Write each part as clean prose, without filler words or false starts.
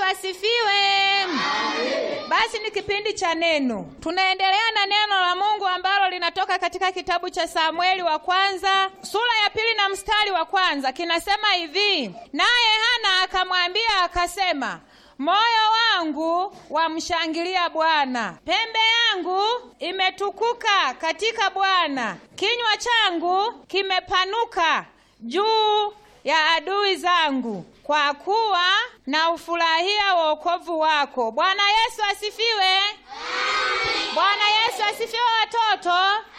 asifiwe. Basi ni kipindi cha neno. Tunaendelea na neno la Mungu ambalo linatoka katika kitabu cha Samueli wa kwanza, sura ya 2 na mstari wa 1. Kinasema hivi: naye Hana akamwambia akasema, moyo wangu wamshangilia Bwana, pembe yangu imetukuka katika Bwana, kinywa changu kimepanuka juu ya adui zangu, kwa kuwa na ufurahia wokovu wako. Bwana Yesu asifiwe. Amen. Bwana Yesu asifiwe watoto.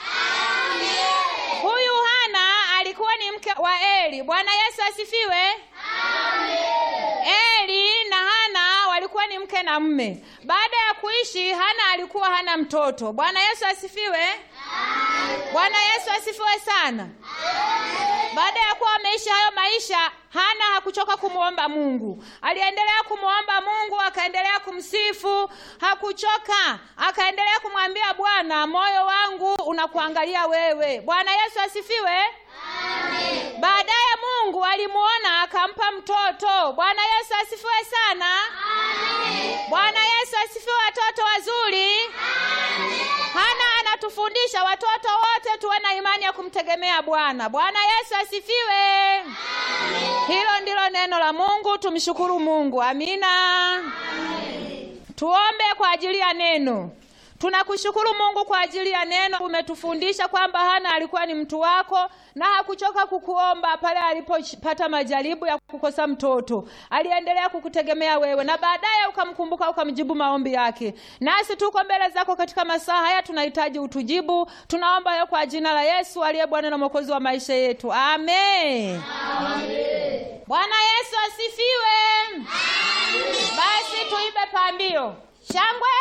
Amen. Huyu Hana alikuwa ni mke wa Eli. Bwana Yesu asifiwe. Amen. Eli na Hana walikuwa ni mke na mume. Baada ya kuishi, Hana alikuwa hana mtoto. Bwana Yesu asifiwe. Amen. Bwana Yesu asifiwe sana. Amen. Baada ya kuwa ameishi hayo maisha, Hana hakuchoka kumuomba Mungu. Aliendelea kumuomba Mungu, akaendelea kumsifu, hakuchoka. Akaendelea kumwambia Bwana, moyo wangu unakuangalia wewe. Bwana Yesu asifiwe. Amen. Baadaye Mungu alimuona akampa mtoto. Bwana Yesu asifiwe sana. Amen. Bwana Yesu asifiwe watoto wazuri. Amen. Hana anatufundisha watoto wote tuwe na imani ya kumtegemea Bwana. Bwana Yesu asifiwe. Amen. Hilo ndilo neno la Mungu. Tumshukuru Mungu. Amina. Amen. Tuombe kwa ajili ya neno. Tunakushukuru Mungu kwa ajili ya neno. Umetufundisha kwamba Hana alikuwa ni mtu wako na hakuchoka kukuomba pale alipopata majaribu ya kukosa mtoto. Aliendelea kukutegemea wewe na baadaye ukamkumbuka, ukamjibu maombi yake. Nasi tuko mbele zako katika masaa haya, tunahitaji utujibu. Tunaomba hayo kwa jina la Yesu aliye Bwana na Mwokozi wa maisha yetu. Amen. Amen. Bwana Yesu asifiwe. Amen. Basi tuimbe pambio. Shangwe.